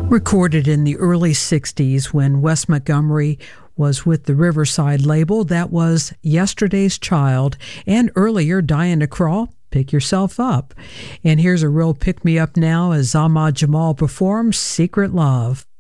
Recorded in the early 60s when Wes Montgomery was with the Riverside label, that was Yesterday's Child, and earlier Diana Krall, Pick Yourself Up. And here's a real pick-me-up now as Ahmad Jamal performs Secret Love.